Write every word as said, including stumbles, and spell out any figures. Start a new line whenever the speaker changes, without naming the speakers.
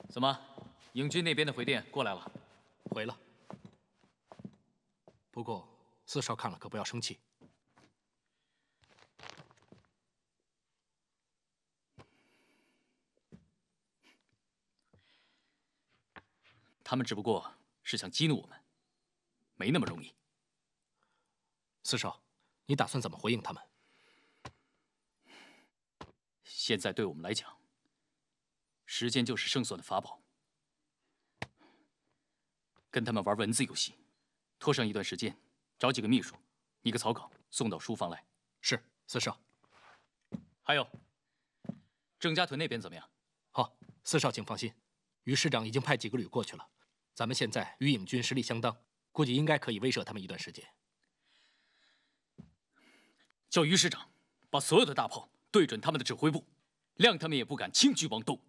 怎么，影军那边的回电过来了？
回了。不过四少看了可不要生气。
他们只不过是想激怒我们，没那么容易。
四少，你打算怎么回应他们？
现在对我们来讲，时间就是胜算的法宝。跟他们玩文字游戏，拖上一段时间，找几个秘书，拟个草稿送到书房来。
是，四少。
还有，郑家屯那边怎么样？
好，四少请放心，于师长已经派几个旅过去了。咱们现在与影军实力相当，估计应该可以威慑他们一段时间。
叫于师长把所有的大炮对准他们的指挥部，谅他们也不敢轻举妄动。